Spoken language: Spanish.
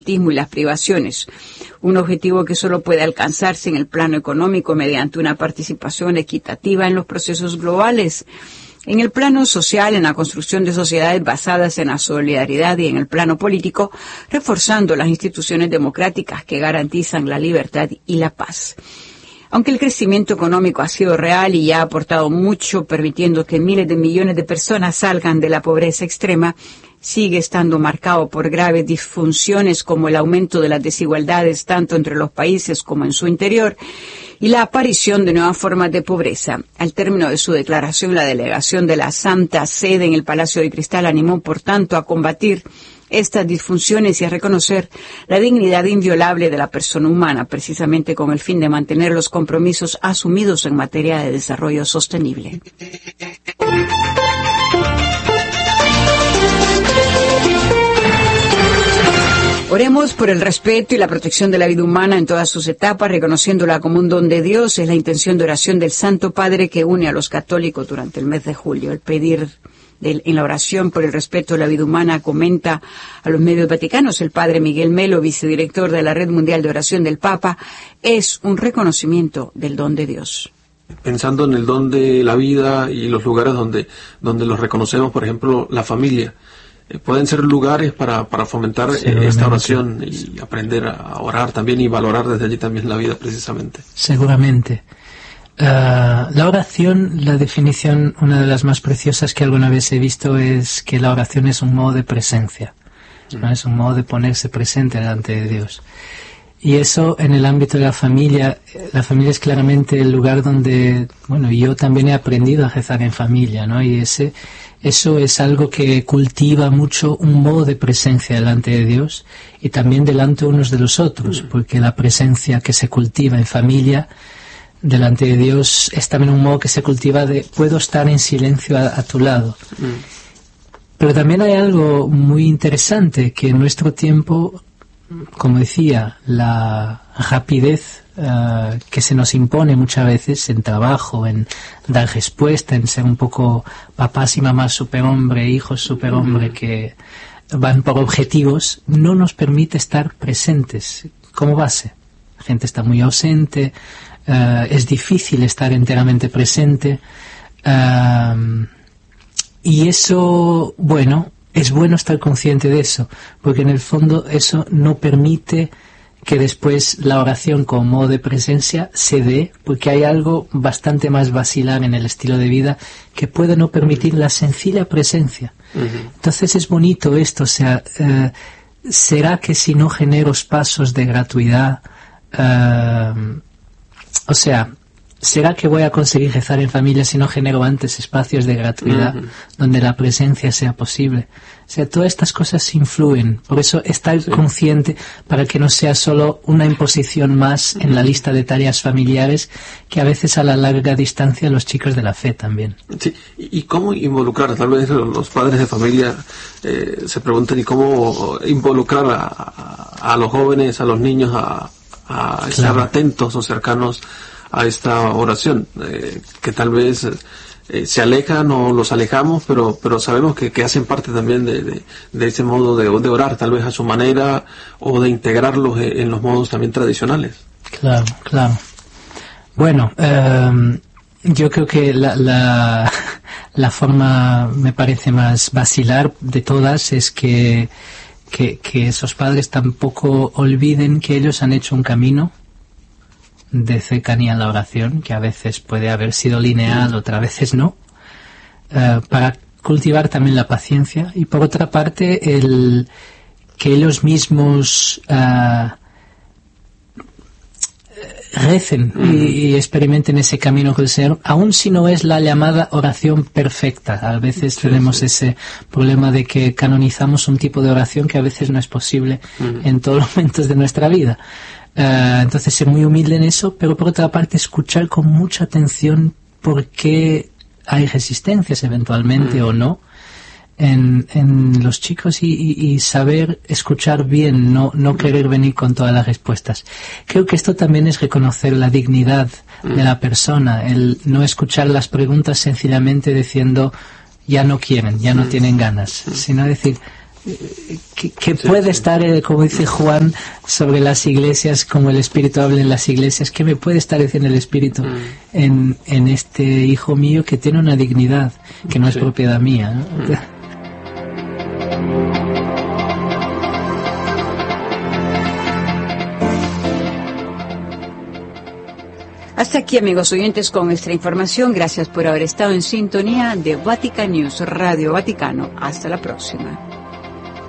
y las privaciones, un objetivo que solo puede alcanzarse en el plano económico mediante una participación equitativa en los procesos globales. En el plano social, en la construcción de sociedades basadas en la solidaridad, y en el plano político, reforzando las instituciones democráticas que garantizan la libertad y la paz. Aunque el crecimiento económico ha sido real y ha aportado mucho, permitiendo que miles de millones de personas salgan de la pobreza extrema, sigue estando marcado por graves disfunciones como el aumento de las desigualdades tanto entre los países como en su interior y la aparición de nuevas formas de pobreza. Al término de su declaración, la delegación de la Santa Sede en el Palacio de Cristal animó, por tanto, a combatir estas disfunciones y a reconocer la dignidad inviolable de la persona humana, precisamente con el fin de mantener los compromisos asumidos en materia de desarrollo sostenible. Oremos por el respeto y la protección de la vida humana en todas sus etapas, reconociéndola como un don de Dios. Es la intención de oración del Santo Padre que une a los católicos durante el mes de julio. El pedir en la oración por el respeto de la vida humana, comenta a los medios vaticanos el Padre Miguel Melo, vicedirector de la Red Mundial de Oración del Papa, es un reconocimiento del don de Dios. Pensando en el don de la vida y los lugares donde los reconocemos, por ejemplo, la familia. Pueden ser lugares para fomentar esta oración y aprender a orar también y valorar desde allí también la vida precisamente. Seguramente. La oración, la definición, una de las más preciosas que alguna vez he visto es que la oración es un modo de presencia, ¿no? Es un modo de ponerse presente delante de Dios. Y eso en el ámbito de la familia es claramente el lugar donde, yo también he aprendido a rezar en familia, ¿no? Y eso es algo que cultiva mucho un modo de presencia delante de Dios y también delante unos de los otros, porque la presencia que se cultiva en familia delante de Dios es también un modo que se cultiva de puedo estar en silencio a tu lado. Pero también hay algo muy interesante, que en nuestro tiempo, como decía, la rapidez que se nos impone muchas veces en trabajo, en dar respuesta, en ser un poco papás y mamás superhombre, hijos superhombre que van por objetivos, no nos permite estar presentes como base. La gente está muy ausente, es difícil estar enteramente presente, y eso, es bueno estar consciente de eso, porque en el fondo eso no permite que después la oración como modo de presencia se dé, porque hay algo bastante más vacilar en el estilo de vida que puede no permitir la sencilla presencia. Entonces es bonito esto, ¿será que si no genero espacios de gratuidad, ¿será que voy a conseguir rezar en familia si no genero antes espacios de gratuidad donde la presencia sea posible? Todas estas cosas influyen. Por eso estar consciente para que no sea solo una imposición más en la lista de tareas familiares que a veces a la larga distancia los chicos de la fe también. Sí. ¿Y cómo involucrar? Tal vez los padres de familia se preguntan, ¿y cómo involucrar a los jóvenes, a los niños a estar atentos o cercanos a esta oración, que tal vez se alejan o los alejamos, pero sabemos que hacen parte también de ese modo de orar, tal vez a su manera, o de integrarlos en los modos también tradicionales? Claro. Bueno, yo creo que la forma, me parece, más vacilar de todas es que esos padres tampoco olviden que ellos han hecho un camino de cercanía a la oración, que a veces puede haber sido lineal, otras veces no, para cultivar también la paciencia, y por otra parte que ellos mismos recen y experimenten ese camino con el Señor, aun si no es la llamada oración perfecta. A veces tenemos ese problema de que canonizamos un tipo de oración que a veces no es posible en todos los momentos de nuestra vida. Entonces ser muy humilde en eso, pero por otra parte escuchar con mucha atención por qué hay resistencias eventualmente o no en los chicos y saber escuchar bien, no querer venir con todas las respuestas. Creo que esto también es reconocer la dignidad de la persona, el no escuchar las preguntas sencillamente diciendo ya no quieren, ya no tienen ganas, sino decir que puede estar, como dice Juan, sobre las iglesias, como el Espíritu habla en las iglesias, ¿qué me puede estar diciendo el Espíritu en este hijo mío que tiene una dignidad que no es propiedad mía, ¿no? Hasta aquí, amigos oyentes, con nuestra información. Gracias por haber estado en sintonía de Vatican News, Radio Vaticano. Hasta la próxima.